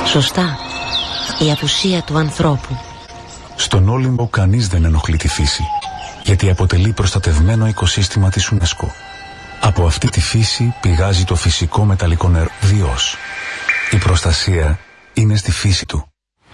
Σωστά. Η απουσία του ανθρώπου. Στον Όλυμπο κανείς δεν ενοχλεί τη φύση, γιατί αποτελεί προστατευμένο οικοσύστημα της UNESCO. Από αυτή τη φύση πηγάζει το φυσικό μεταλλικό νερό Διός. Η προστασία είναι στη φύση του.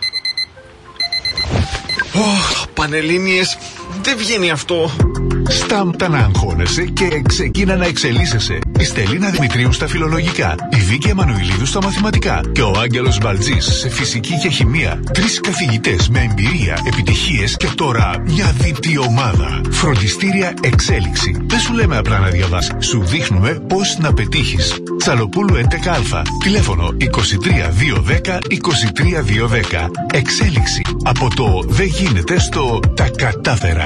Πανελλήνιες, δεν βγαίνει αυτό. Στάμτα να αγχώνεσαι και ξεκίνα να εξελίσσεσαι. Η Στελίνα Δημητρίου στα φιλολογικά, η Βίκη Εμμανουηλίδου στα μαθηματικά και ο Άγγελος Μπαλτζής σε φυσική και χημεία. 3 καθηγητές με εμπειρία, επιτυχίες και τώρα μια δίπτη ομάδα. Φροντιστήρια Εξέλιξη. Δεν σου λέμε απλά να διαβάσεις, σου δείχνουμε πώς να πετύχεις. Τσαλοπούλου 11α. Τηλέφωνο 23210 23210. Εξέλιξη. Από το δεν γίνεται στο τα κατάφερα.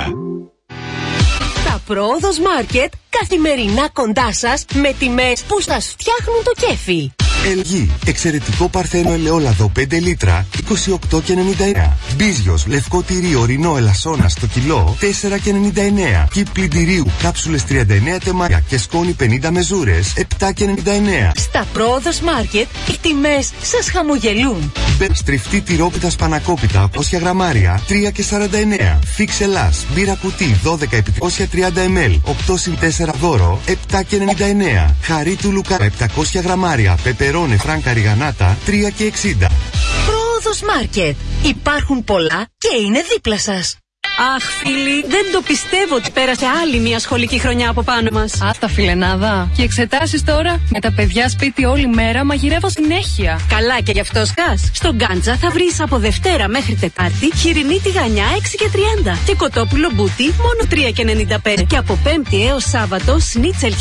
Πρόοδος Μάρκετ, καθημερινά κοντά σας με τιμές που σας φτιάχνουν το κέφι. LG, εξαιρετικό παρθένο ελαιόλαδο 5 λίτρα, 28,99. Μπίζιος, λευκό τυρί ορεινό ελασσόνα στο κιλό, 4,99. Κυπ πλυντηρίου, κάψουλες 39 τεμάρια και σκόνη 50 μεζούρες, 7,99. Στα Πρόοδος Μάρκετ, οι τιμές σας χαμογελούν. Στριφτή τυρόπιτα σπανακόπιτα, 200 γραμμάρια, 3,49. Φίξ Ελλάς, μπύρα κουτί 12 επί 230 ml, 8 συν 4 δώρο, 7,99. Χαρί του Λουκά, 700 γραμμάρια, πεπερώνε φράνκα ριγανάτα, 3,60. Πρόοδος Μάρκετ. Υπάρχουν πολλά και είναι δίπλα σας. Αχ, φίλοι, δεν το πιστεύω ότι πέρασε άλλη μια σχολική χρονιά από πάνω μας. Άστα, φιλενάδα. Και εξετάσεις τώρα? Με τα παιδιά σπίτι όλη μέρα μαγειρεύω συνέχεια. Καλά, και γι' αυτό σκάς. Στο Γκάντζα θα βρεις από Δευτέρα μέχρι Τετάρτη χοιρινή τηγανιά 6,30 και κοτόπουλο μπούτι μόνο 3,95. Και από Πέμπτη έως Σάββατο σνίτσελ